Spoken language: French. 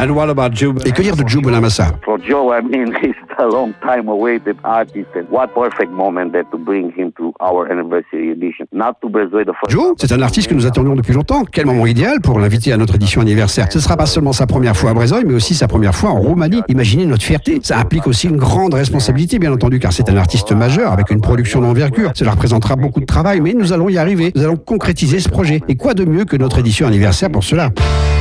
And what about Joe? Et que dire de Joe Bonamassa? For Joe, I mean, he's a long time awaited artist, and what perfect moment that to bring him to our anniversary edition. Not to Brazzers the first. Joe, c'est un artiste que nous attendions depuis longtemps. Quel moment idéal pour l'inviter à notre édition anniversaire. Ce ne sera pas seulement sa première fois à Brezoï, mais aussi sa première fois en Roumanie. Imaginez notre fierté. Ça implique aussi une grande responsabilité, bien entendu, car c'est un artiste majeur avec une production d'envergure. Cela représentera beaucoup de travail, mais nous allons y arriver. Nous allons concrétiser ce projet. Et quoi de mieux que notre édition anniversaire pour cela?